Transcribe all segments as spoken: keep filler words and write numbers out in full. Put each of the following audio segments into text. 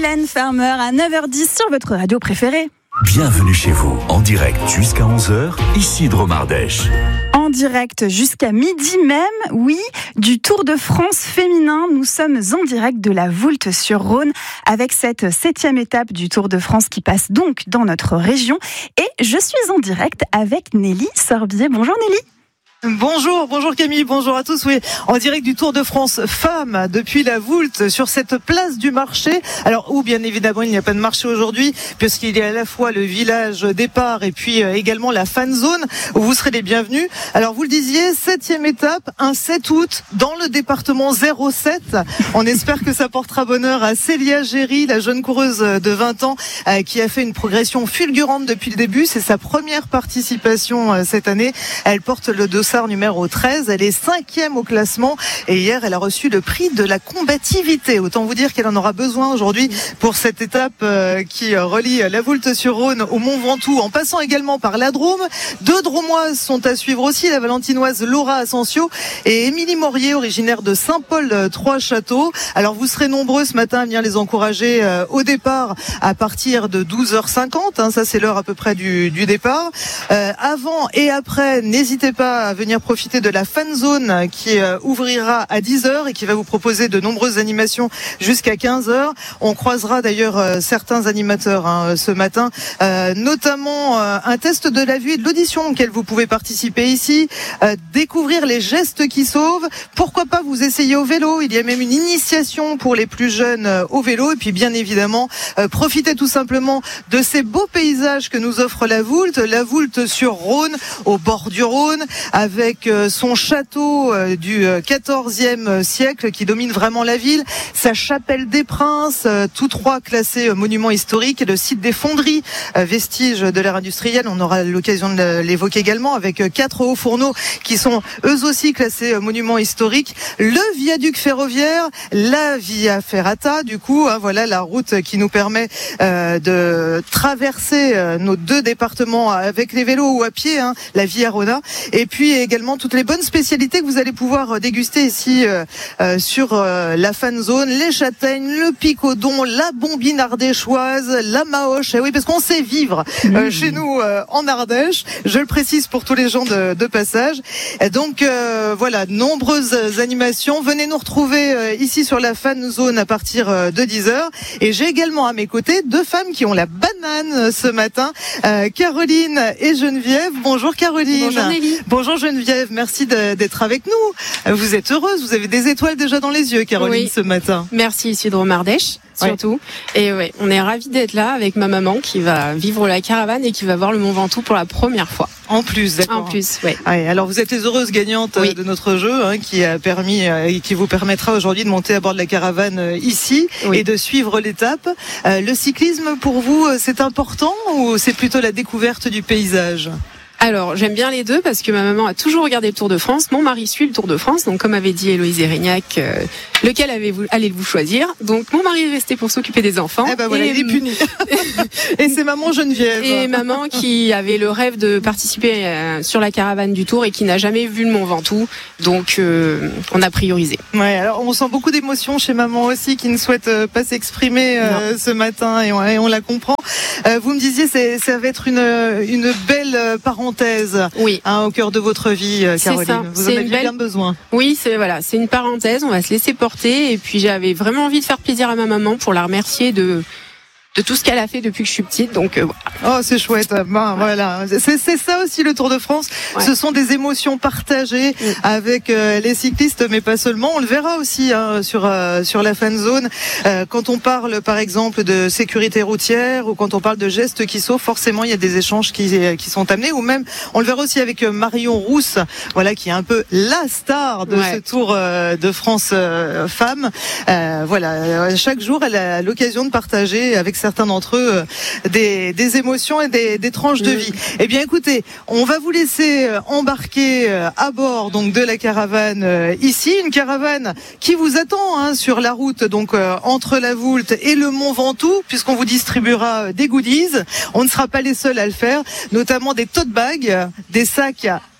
Mylène Farmer à neuf heures dix sur votre radio préférée. Bienvenue chez vous, en direct jusqu'à onze heures, ici Dromardèche. En direct jusqu'à midi même, oui, du Tour de France féminin. Nous sommes en direct de la Voulte-sur-Rhône avec cette septième étape du Tour de France qui passe donc dans notre région. Et je suis en direct avec Nelly Sorbier. Bonjour Nelly. Bonjour, bonjour Camille, bonjour à tous. Oui, en direct du Tour de France Femmes depuis la Voulte sur cette place du marché. Alors où bien évidemment il n'y a pas de marché aujourd'hui puisqu'il y a à la fois le village départ et puis également la fan zone où vous serez les bienvenus. Alors vous le disiez, septième étape, un sept août dans le département zéro sept. On espère que ça portera bonheur à Célia Géry, la jeune coureuse de vingt ans qui a fait une progression fulgurante depuis le début. C'est sa première participation cette année. Elle porte le dossard numéro treize, elle est cinquième au classement et hier elle a reçu le prix de la combativité. Autant vous dire qu'elle en aura besoin aujourd'hui pour cette étape euh, qui relie la Voulte-sur-Rhône au Mont Ventoux en passant également par la Drôme. Deux Dromoises sont à suivre aussi, la valentinoise Laura Asensio et Émilie Morier, originaire de Saint-Paul-Trois-Châteaux. Alors vous serez nombreux ce matin à venir les encourager euh, au départ à partir de douze heures cinquante, hein, ça c'est l'heure à peu près du, du départ. Euh, avant et après, n'hésitez pas à venir profiter de la fan zone qui euh, ouvrira à dix heures et qui va vous proposer de nombreuses animations jusqu'à quinze heures. On croisera d'ailleurs euh, certains animateurs hein, ce matin, euh, notamment euh, un test de la vue et de l'audition auquel vous pouvez participer ici, euh, découvrir les gestes qui sauvent. Pourquoi pas vous essayer au vélo? Il y a même une initiation pour les plus jeunes euh, au vélo et puis bien évidemment euh, profiter tout simplement de ces beaux paysages que nous offre la Voulte, la Voulte-sur-Rhône au bord du Rhône, avec son château du quatorzième siècle qui domine vraiment la ville, sa chapelle des Princes, tous trois classés monuments historiques, et le site des fonderies, vestiges de l'ère industrielle. On aura l'occasion de l'évoquer également avec quatre hauts fourneaux qui sont eux aussi classés monuments historiques. Le viaduc ferroviaire, la Via Ferrata, du coup, hein, voilà la route qui nous permet euh, de traverser euh, nos deux départements avec les vélos ou à pied, hein, la Via Rona. Et puis également toutes les bonnes spécialités que vous allez pouvoir déguster ici euh, euh, sur euh, la fan zone, les châtaignes, le picodon, la bombine ardéchoise, la maoche. Et oui, parce qu'on sait vivre euh, mmh. chez nous euh, en Ardèche. Je le précise pour tous les gens de, de passage. Et donc euh, voilà, nombreuses animations. Venez nous retrouver euh, ici sur la fan zone à partir euh, de dix heures. Et j'ai également à mes côtés deux femmes qui ont la banane euh, ce matin, euh, Caroline et Geneviève. Bonjour Caroline. Bonjour Nelly. Bonjour Geneviève, merci de, d'être avec nous. Vous êtes heureuse, vous avez des étoiles déjà dans les yeux, Caroline, oui. ce matin. Merci, ici Dromardèche, surtout. Ouais. Et ouais, on est ravis d'être là avec ma maman qui va vivre la caravane et qui va voir le Mont Ventoux pour la première fois. En plus, d'accord. En plus, ouais. ouais. Alors vous êtes les heureuses gagnantes oui. de notre jeu, hein, qui a permis et qui vous permettra aujourd'hui de monter à bord de la caravane ici oui. et de suivre l'étape. Euh, le cyclisme pour vous, c'est important ou c'est plutôt la découverte du paysage ? Alors, j'aime bien les deux parce que ma maman a toujours regardé le Tour de France. Mon mari suit le Tour de France. Donc, comme avait dit Héloïse Erignac, euh, lequel avez-vous, allez-vous choisir? Donc, mon mari est resté pour s'occuper des enfants. Eh ben voilà, et il est puni. Et c'est maman Geneviève. Et maman qui avait le rêve de participer euh, sur la caravane du Tour et qui n'a jamais vu le Mont Ventoux. Donc, euh, on a priorisé. Ouais, alors on sent beaucoup d'émotions chez maman aussi qui ne souhaite euh, pas s'exprimer euh, ce matin et on, et on la comprend. Euh, vous me disiez, c'est, ça va être une, une belle parenthèse. Oui. Hein, au cœur de votre vie, Caroline. Ça. Vous c'est en avez belle... bien besoin. Oui, c'est voilà, c'est une parenthèse. On va se laisser porter. Et puis j'avais vraiment envie de faire plaisir à ma maman pour la remercier de de tout ce qu'elle a fait depuis que je suis petite. Donc euh, voilà. Oh, c'est chouette. Ben, voilà. C'est, c'est ça aussi le Tour de France. Ouais. Ce sont des émotions partagées mmh. avec euh, les cyclistes, mais pas seulement. On le verra aussi hein, sur euh, sur la fan zone. Euh, quand on parle, par exemple, de sécurité routière ou quand on parle de gestes qui sauvent, forcément, il y a des échanges qui qui sont amenés. Ou même, on le verra aussi avec Marion Rousse, voilà, qui est un peu la star de ouais. ce Tour euh, de France euh, femmes. Euh, voilà. Chaque jour, elle a l'occasion de partager avec certains d'entre eux des, des émotions et des, des tranches de vie. Eh bien, écoutez, on va vous laisser embarquer à bord donc de la caravane ici, une caravane qui vous attend hein, sur la route donc euh, entre la Voulte et le Mont Ventoux, puisqu'on vous distribuera des goodies. On ne sera pas les seuls à le faire, notamment des tote bags, des sacs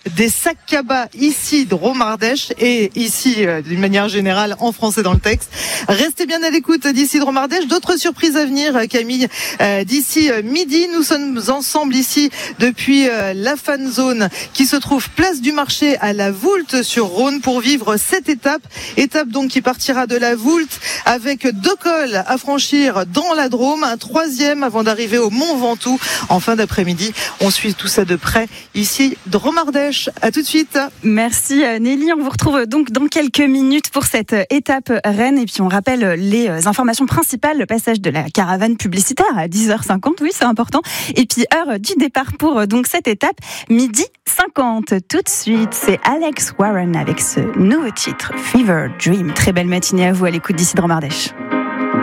des sacs cabas ici de Dromardèche et ici euh, d'une manière générale en français dans le texte. Restez bien à l'écoute d'ici Dromardèche. D'autres surprises à venir, Camille. Euh, d'ici midi, nous sommes ensemble ici depuis euh, la fan zone qui se trouve place du marché à la Voulte sur Rhône pour vivre cette étape. Étape donc qui partira de la Voulte avec deux cols à franchir dans la Drôme, un troisième avant d'arriver au Mont Ventoux en fin d'après-midi. On suit tout ça de près ici Dromardèche. À tout de suite. Merci Nelly. On vous retrouve donc dans quelques minutes pour cette étape Rennes. Et puis on rappelle les informations principales. Le passage de la caravane publicitaire à dix heures cinquante. Oui, c'est important. Et puis heure du départ pour donc cette étape, midi cinquante. Tout de suite, c'est Alex Warren avec ce nouveau titre, Fever Dream. Très belle matinée à vous à l'écoute d'ici Dromardèche.